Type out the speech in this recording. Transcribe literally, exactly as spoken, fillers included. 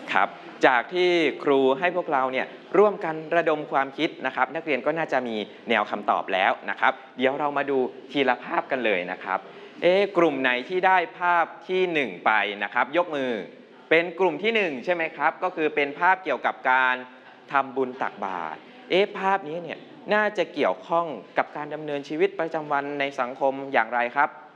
ครับจากที่ครูให้พวกเราเนี่ยร่วมกันระดมความคิดนะครับนักเรียนก็น่าจะมีแนวคำตอบแล้วนะครับเดี๋ยวเรามาดูทีละภาพกันเลยนะครับเอ๊ะกลุ่มไหนที่ได้ภาพที่หนึ่งไปนะครับยกมือเป็นกลุ่มที่หนึ่งใช่ไหมครับก็คือเป็นภาพเกี่ยวกับการทำบุญตักบาตรเอ๊ะภาพนี้เนี่ยน่าจะเกี่ยวข้องกับการดำเนินชีวิตประจำวันในสังคมอย่างไรครับ